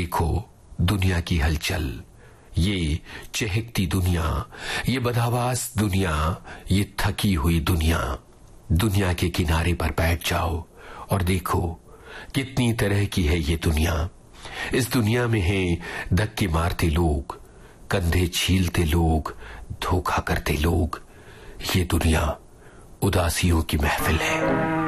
देखो दुनिया की हलचल, ये चहकती दुनिया, ये बदहवास दुनिया, ये थकी हुई दुनिया। दुनिया के किनारे पर बैठ जाओ और देखो कितनी तरह की है ये दुनिया। इस दुनिया में है धक्के मारते लोग, कंधे छीलते लोग, धोखा करते लोग। ये दुनिया उदासियों की महफिल है।